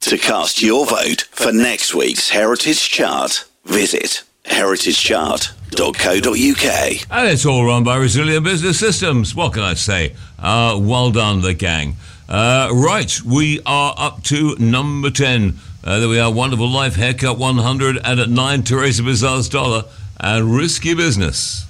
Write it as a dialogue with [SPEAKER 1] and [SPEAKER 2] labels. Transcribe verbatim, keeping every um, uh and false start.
[SPEAKER 1] To cast your vote for next week's Heritage Chart, visit heritage chart dot co dot uk.
[SPEAKER 2] And it's all run by Resilient Business Systems. What can I say? Uh, well done, the gang. Uh, right, we are up to number ten. Uh, there we are, Wonderful Life, Haircut one hundred, and at nine, Teresa Bizarre's Dollar, and Risky Business.